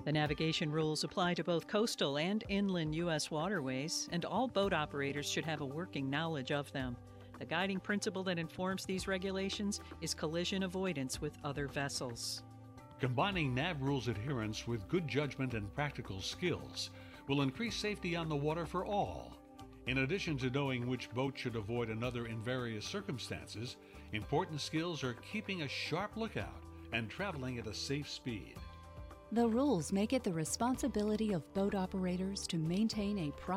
The navigation rules apply to both coastal and inland U.S. waterways, and all boat operators should have a working knowledge of them. The guiding principle that informs these regulations is collision avoidance with other vessels. Combining NAV rules adherence with good judgment and practical skills will increase safety on the water for all. In addition to knowing which boat should avoid another in various circumstances, important skills are keeping a sharp lookout and traveling at a safe speed. The rules make it the responsibility of boat operators to maintain a proper